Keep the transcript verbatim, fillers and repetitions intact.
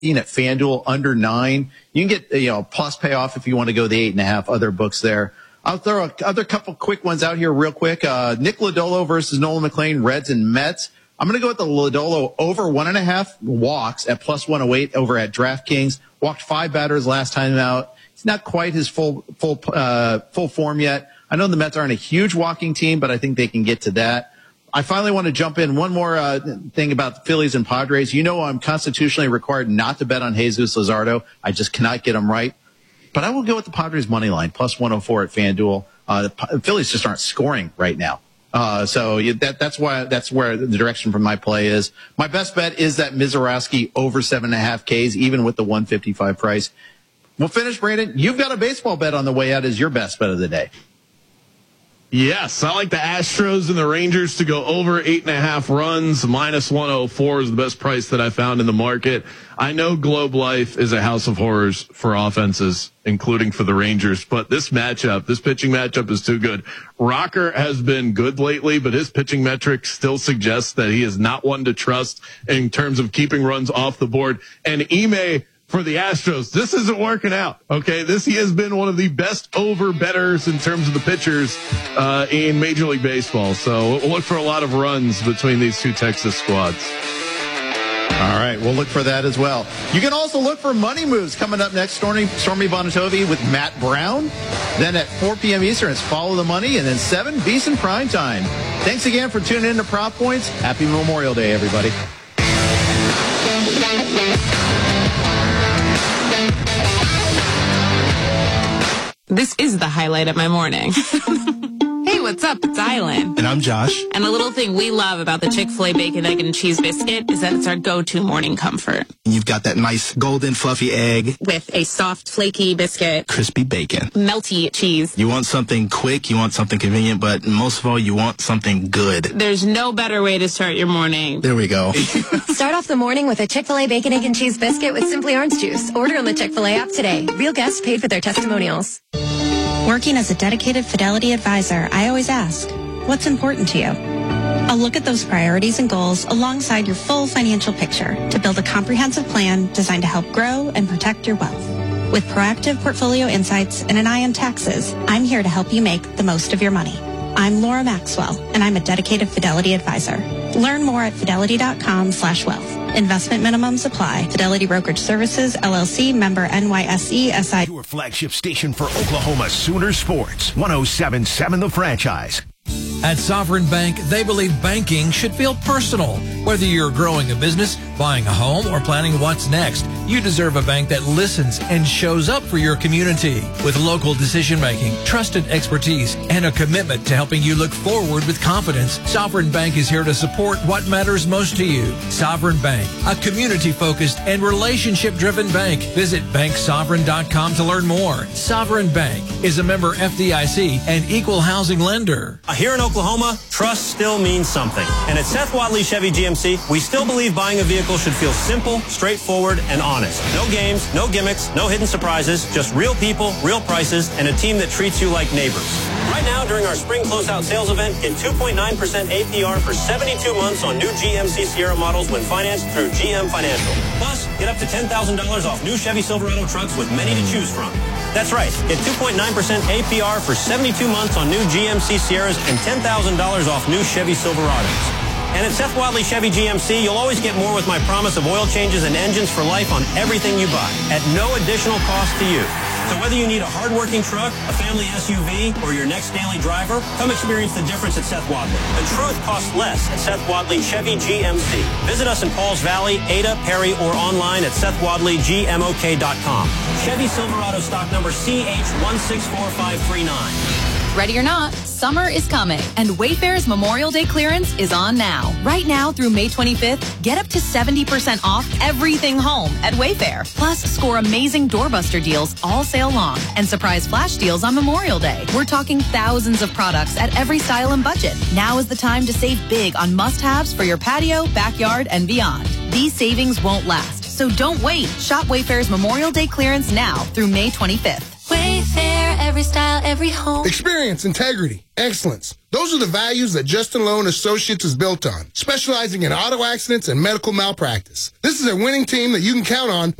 at FanDuel under nine. You can get, you know, plus payoff if you want to go the eight and a half. Other books there. I'll throw a other couple quick ones out here real quick. Uh, Nick Lodolo versus Nolan McLean, Reds and Mets. I'm going to go with the Lodolo over one and a half walks at plus one oh eight over at DraftKings. Walked five batters last time out. He's not quite his full, full, uh, full form yet. I know the Mets aren't a huge walking team, but I think they can get to that. I finally want to jump in one more uh, thing about the Phillies and Padres. You know I'm constitutionally required not to bet on Jesus Luzardo. I just cannot get him right. But I will go with the Padres money line, plus one oh four at FanDuel. Uh, the Phillies just aren't scoring right now. Uh, so that, that's why, that's where the direction from my play is. My best bet is that Mizorowski over seven and a half Ks, even with the one fifty-five price. We'll finish, Brandon. You've got a baseball bet on the way out as your best bet of the day. Yes, I like the Astros and the Rangers to go over eight and a half runs. Minus one oh four is the best price that I found in the market. I know Globe Life is a house of horrors for offenses, including for the Rangers, but this matchup, this pitching matchup is too good. Rocker has been good lately, but his pitching metrics still suggest that he is not one to trust in terms of keeping runs off the board. And Ime, for the Astros, this isn't working out. Okay, this he has been one of the best over bettors in terms of the pitchers uh, in Major League Baseball. So we'll look for a lot of runs between these two Texas squads. All right, we'll look for that as well. You can also look for money moves coming up next. Stormy, Stormy Bonatovi with Matt Brown. Then at four p.m. Eastern, it's Follow the Money, and then seven, VSiN Primetime. Thanks again for tuning in to Prop Points. Happy Memorial Day, everybody. This is the highlight of my morning. Hey, what's up? It's Island. And I'm Josh. And a little thing we love about the Chick-fil-A Bacon, Egg, and Cheese Biscuit is that it's our go-to morning comfort. You've got that nice golden fluffy egg. With a soft, flaky biscuit. Crispy bacon. Melty cheese. You want something quick, you want something convenient, but most of all, you want something good. There's no better way to start your morning. There we go. Start off the morning with a Chick-fil-A Bacon, Egg, and Cheese Biscuit with Simply Orange Juice. Order on the Chick-fil-A app today. Real guests paid for their testimonials. Working as a dedicated Fidelity advisor, I always ask, what's important to you? I'll look at those priorities and goals alongside your full financial picture to build a comprehensive plan designed to help grow and protect your wealth. With proactive portfolio insights and an eye on taxes, I'm here to help you make the most of your money. I'm Laura Maxwell, and I'm a dedicated Fidelity advisor. Learn more at fidelity.com slash wealth. Investment minimums apply. Fidelity Brokerage Services, L L C, member N Y S E, S I. Your flagship station for Oklahoma Sooner Sports, one oh seven point seven The Franchise. At Sovereign Bank, they believe banking should feel personal. Whether you're growing a business, buying a home, or planning what's next, you deserve a bank that listens and shows up for your community. With local decision-making, trusted expertise, and a commitment to helping you look forward with confidence, Sovereign Bank is here to support what matters most to you. Sovereign Bank, a community-focused and relationship-driven bank. Visit bank sovereign dot com to learn more. Sovereign Bank is a member F D I C and equal housing lender. Here in Oklahoma, trust still means something. And at Seth Wadley Chevy G M C, we still believe buying a vehicle should feel simple, straightforward, and honest. No games, no gimmicks, no hidden surprises, just real people, real prices, and a team that treats you like neighbors. Right now, during our spring closeout sales event, get two point nine percent A P R for seventy-two months on new G M C Sierra models when financed through G M Financial. Plus, get up to ten thousand dollars off new Chevy Silverado trucks with many to choose from. That's right. Get two point nine percent A P R for seventy-two months on new G M C Sierras and ten thousand dollars off new Chevy Silverados. And at Seth Wadley Chevy G M C, you'll always get more with my promise of oil changes and engines for life on everything you buy at no additional cost to you. So whether you need a hard-working truck, a family S U V, or your next daily driver, come experience the difference at Seth Wadley. The truth costs less at Seth Wadley Chevy G M C. Visit us in Pauls Valley, Ada, Perry, or online at seth wadley g m o k dot com. Chevy Silverado stock number C H one six four five three nine. Ready or not, summer is coming, and Wayfair's Memorial Day clearance is on now. Right now through May twenty-fifth, get up to seventy percent off everything home at Wayfair. Plus, score amazing doorbuster deals all sale long and surprise flash deals on Memorial Day. We're talking thousands of products at every style and budget. Now is the time to save big on must-haves for your patio, backyard, and beyond. These savings won't last, so don't wait. Shop Wayfair's Memorial Day clearance now through May twenty-fifth. Wayfair. Wayfair, every style, every home. Experience, integrity, excellence. Those are the values that Justin Loan Associates is built on, specializing in auto accidents and medical malpractice. This is a winning team that you can count on